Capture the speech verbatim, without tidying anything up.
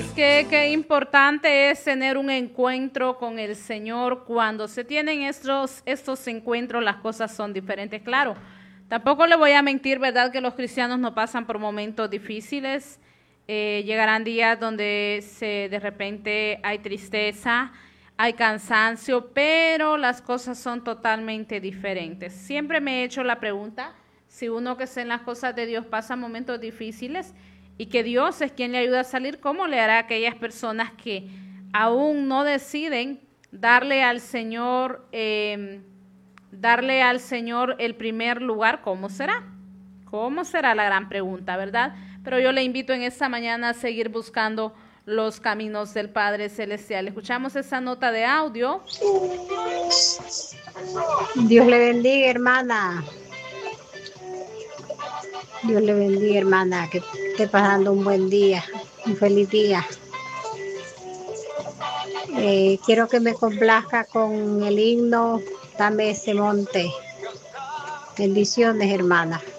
es que qué importante es tener un encuentro con el Señor. Cuando se tienen estos, estos encuentros, las cosas son diferentes. Claro, tampoco le voy a mentir, ¿verdad? Que los cristianos no pasan por momentos difíciles. Eh, llegarán días donde se, de repente hay tristeza, hay cansancio, pero las cosas son totalmente diferentes. Siempre me he hecho la pregunta, si uno que está en las cosas de Dios pasa momentos difíciles y que Dios es quien le ayuda a salir, ¿cómo le hará a aquellas personas que aún no deciden darle al Señor, eh, darle al Señor el primer lugar? ¿Cómo será? ¿Cómo será la gran pregunta, verdad? Pero yo le invito en esta mañana a seguir buscando los caminos del Padre Celestial. Escuchamos esa nota de audio. Dios le bendiga, hermana. Dios le bendiga, hermana. Que esté pasando un buen día, un feliz día. Eh, quiero que me complazca con el himno Dame ese monte. Bendiciones, hermana.